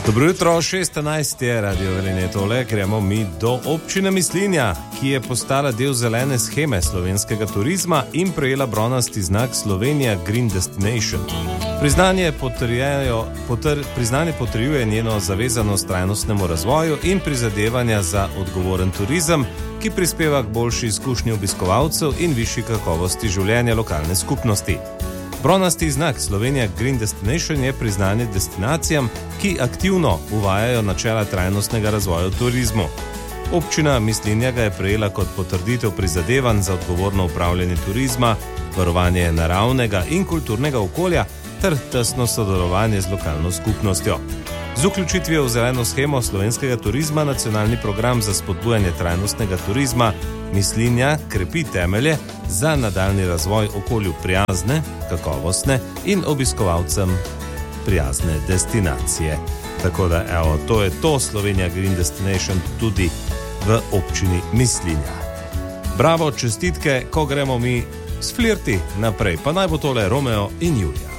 Dobro jutro, 6:11 je Radio Velenje tole, gremo mi do občine Mislinja, ki je postala del zelene sheme slovenskega turizma in prejela bronasti znak Slovenija Green Destination. Priznanje potrjuje njeno zavezanost trajnostnemu razvoju in prizadevanja za odgovoren turizem, ki prispeva k boljši izkušnji obiskovalcev in višji kakovosti življenja lokalne skupnosti. Bronasti znak Slovenija Green Destination je priznanje destinacijam, ki aktivno uvajajo načela trajnostnega razvoja v turizmu. Občina Mislinja ga je prejela kot potrditev prizadevanj za odgovorno upravljanje turizma, varovanje naravnega in kulturnega okolja ter tesno sodelovanje z lokalno skupnostjo. Z vključitvijo v zeleno shemo slovenskega turizma nacionalni program za spodbujanje trajnostnega turizma Mislinja krepi temelje za nadaljni razvoj okolju prijazne, kakovostne in obiskovalcem prijazne destinacije. Tako da, evo, to je to Slovenija Green Destination tudi v občini Mislinja. Bravo, čestitke, ko gremo mi s flirti naprej, pa naj bo tole Romeo in Julija.